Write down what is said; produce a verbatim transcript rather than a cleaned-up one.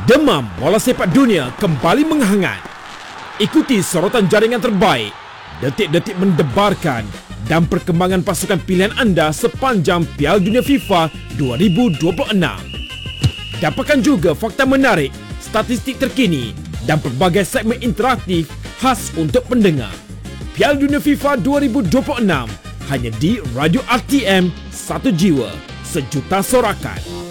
Demam bola sepak dunia kembali menghangat. Ikuti sorotan jaringan terbaik, detik-detik mendebarkan dan perkembangan pasukan pilihan anda sepanjang Piala Dunia FIFA dua ribu dua puluh enam. Dapatkan juga fakta menarik, statistik terkini dan pelbagai segmen interaktif khas untuk pendengar. Piala Dunia FIFA dua ribu dua puluh enam hanya di Radio R T M, satu jiwa, sejuta sorakan.